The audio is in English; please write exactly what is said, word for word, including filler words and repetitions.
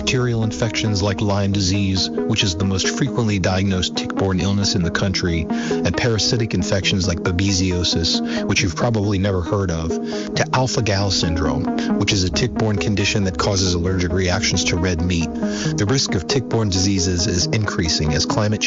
bacterial infections like Lyme disease, which is the most frequently diagnosed tick-borne illness in the country, and parasitic infections like babesiosis, which you've probably never heard of, to alpha-gal syndrome, which is a tick-borne condition that causes allergic reactions to red meat. The risk of tick-borne diseases is increasing as climate